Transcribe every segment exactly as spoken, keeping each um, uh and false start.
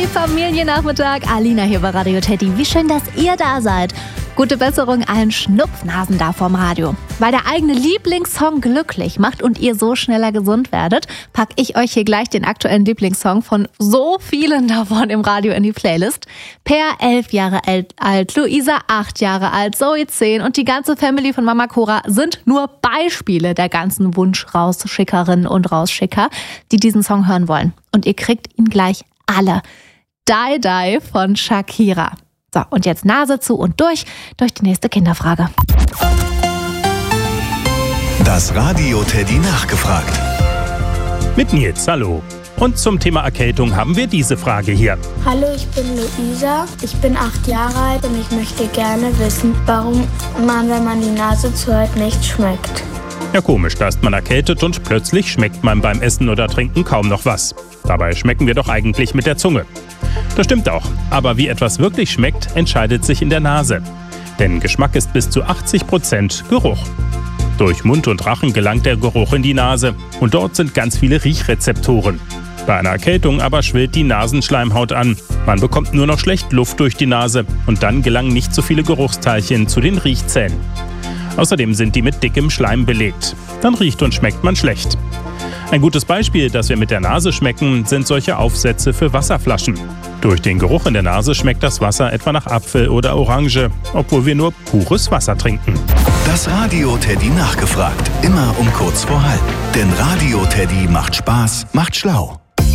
Familiennachmittag. Alina hier bei Radio Teddy. Wie schön, dass ihr da seid. Gute Besserung allen Schnupfnasen da vorm Radio. Weil der eigene Lieblingssong glücklich macht und ihr so schneller gesund werdet, packe ich euch hier gleich den aktuellen Lieblingssong von so vielen davon im Radio in die Playlist. Per elf Jahre alt, Luisa acht Jahre alt, Zoe zehn und die ganze Family von Mama Cora sind nur Beispiele der ganzen Wunsch-Rausschickerinnen und Rausschicker, die diesen Song hören wollen. Und ihr kriegt ihn gleich alle. Die Die von Shakira. So, und jetzt Nase zu und durch, durch die nächste Kinderfrage. Das Radio Teddy nachgefragt. Mit Nils, hallo. Und zum Thema Erkältung haben wir diese Frage hier. Hallo, ich bin Luisa, ich bin acht Jahre alt und ich möchte gerne wissen, warum man, wenn man die Nase zuhört, nicht schmeckt. Ja, komisch, da ist man erkältet und plötzlich schmeckt man beim Essen oder Trinken kaum noch was. Dabei schmecken wir doch eigentlich mit der Zunge. Das stimmt auch, aber wie etwas wirklich schmeckt, entscheidet sich in der Nase. Denn Geschmack ist bis zu achtzig Prozent Geruch. Durch Mund und Rachen gelangt der Geruch in die Nase und dort sind ganz viele Riechrezeptoren. Bei einer Erkältung aber schwillt die Nasenschleimhaut an. Man bekommt nur noch schlecht Luft durch die Nase und dann gelangen nicht so viele Geruchsteilchen zu den Riechzellen. Außerdem sind die mit dickem Schleim belegt. Dann riecht und schmeckt man schlecht. Ein gutes Beispiel, dass wir mit der Nase schmecken, sind solche Aufsätze für Wasserflaschen. Durch den Geruch in der Nase schmeckt das Wasser etwa nach Apfel oder Orange, obwohl wir nur pures Wasser trinken. Das Radio Teddy nachgefragt. Immer um kurz vor halb. Denn Radio Teddy macht Spaß, macht schlau.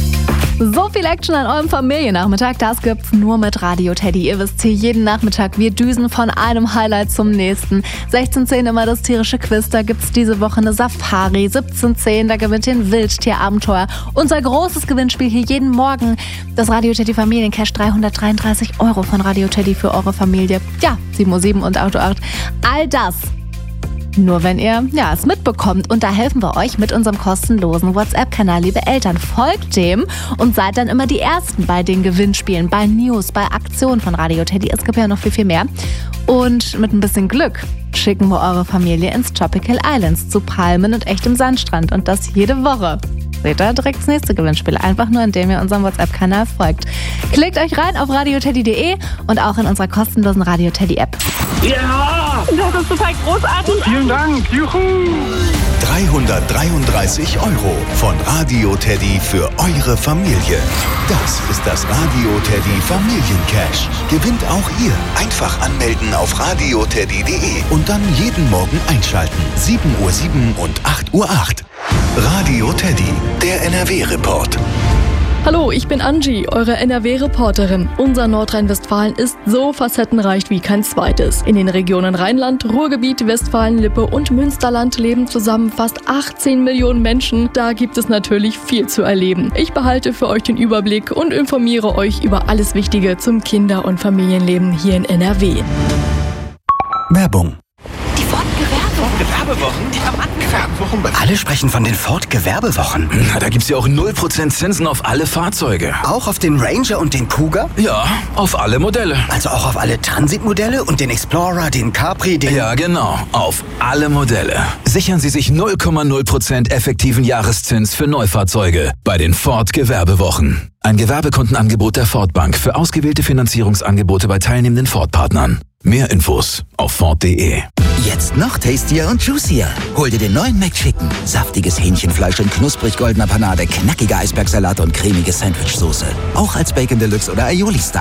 So viel Action an eurem Familiennachmittag, das gibt's nur mit Radio Teddy. Ihr wisst hier, jeden Nachmittag, wir düsen von einem Highlight zum nächsten. sechzehn Uhr zehn immer das tierische Quiz, da gibt's diese Woche eine Safari. siebzehn Uhr zehn, da gewinnt ihr ein Wildtierabenteuer. Unser großes Gewinnspiel hier jeden Morgen. Das Radio Teddy Familiencash, dreihundertdreiunddreißig Euro von Radio Teddy für eure Familie. Ja, sieben Uhr sieben und Auto acht. All das nur wenn ihr ja, es mitbekommt. Und da helfen wir euch mit unserem kostenlosen WhatsApp-Kanal. Liebe Eltern, folgt dem und seid dann immer die Ersten bei den Gewinnspielen, bei News, bei Aktionen von Radio Teddy. Es gibt ja noch viel, viel mehr. Und mit ein bisschen Glück schicken wir eure Familie ins Tropical Islands zu Palmen und echtem Sandstrand. Und das jede Woche. Seht ihr direkt das nächste Gewinnspiel. Einfach nur, indem ihr unserem WhatsApp-Kanal folgt. Klickt euch rein auf radioteddy punkt de und auch in unserer kostenlosen Radio Teddy App. Ja! Das ist total großartig. Vielen Dank. Juhu! dreihundertdreiunddreißig Euro von Radio Teddy für eure Familie. Das ist das Radio Teddy Familiencash. Gewinnt auch ihr. Einfach anmelden auf radioteddy punkt de und dann jeden Morgen einschalten. sieben Uhr sieben und acht Uhr acht. Radio Teddy, der N R W-Report. Hallo, ich bin Angie, eure N R W-Reporterin. Unser Nordrhein-Westfalen ist so facettenreich wie kein zweites. In den Regionen Rheinland, Ruhrgebiet, Westfalen-Lippe und Münsterland leben zusammen fast achtzehn Millionen Menschen. Da gibt es natürlich viel zu erleben. Ich behalte für euch den Überblick und informiere euch über alles Wichtige zum Kinder- und Familienleben hier in N R W. Werbung. Gewerbewochen? Ja, Mann, Gewerbewochen. Alle sprechen von den Ford-Gewerbewochen. Na, da gibt's ja auch null Prozent Zinsen auf alle Fahrzeuge. Auch auf den Ranger und den Kuga? Ja, auf alle Modelle. Also auch auf alle Transitmodelle und den Explorer, den Capri, den... Ja, genau. Auf alle Modelle. Sichern Sie sich null Komma null Prozent effektiven Jahreszins für Neufahrzeuge bei den Ford-Gewerbewochen. Ein Gewerbekundenangebot der Ford Bank für ausgewählte Finanzierungsangebote bei teilnehmenden Ford-Partnern. Mehr Infos auf ford punkt de. Jetzt noch tastier und juicier. Hol dir den neuen McChicken. Saftiges Hähnchenfleisch in knusprig goldener Panade, knackiger Eisbergsalat und cremige Sandwichsoße. Auch als Bacon Deluxe oder Aioli-Style.